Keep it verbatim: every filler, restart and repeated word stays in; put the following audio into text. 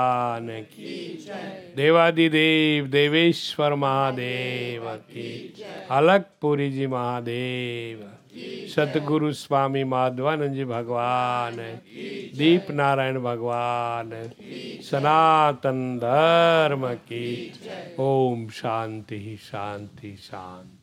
भगवान की, देवादिदेव देवेश्वर महादेव की, अलकपुरी जी महादेव, सतगुरु स्वामी माधवानंद जी भगवान, दीप नारायण भगवान, सनातन धर्म की। ओम शांति शांति शांति।